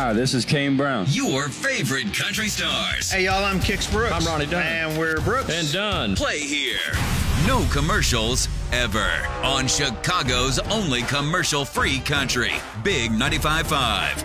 Hi, this is Kane Brown. Your favorite country stars. Hey, y'all, I'm Kix Brooks. I'm Ronnie Dunn. And we're Brooks. And Dunn. Play here. No commercials ever on Chicago's only commercial-free country. Big 95.5.